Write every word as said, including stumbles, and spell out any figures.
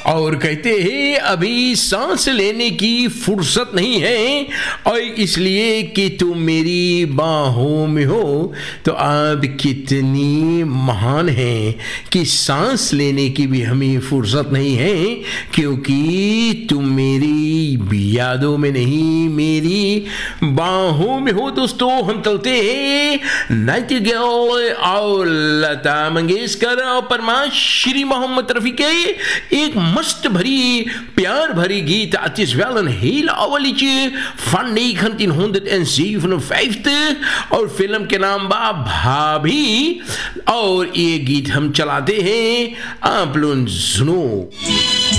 और कहते हैं अभी सांस लेने की फुर्सत नहीं है, और इसलिए कि तुम मेरी बाहों में हो। तो आप कितनी महान हैं कि सांस लेने की भी हमें फुर्सत नहीं है, क्योंकि तुम मेरी यादों में नहीं, मेरी बाहों में हो। दोस्तों हम चलते हैं नाइटिंगेल और लता मंगेशकर और परमा श्री मोहम्मद रफी के एक मस्त भरी प्यार भरी गीत att is wel een hele oude liedje van negentienhonderdzevenenvijftig और फिल्म के नाम बा भाभी। और ये गीत हम चलाते हैं, आप लोग सुनो।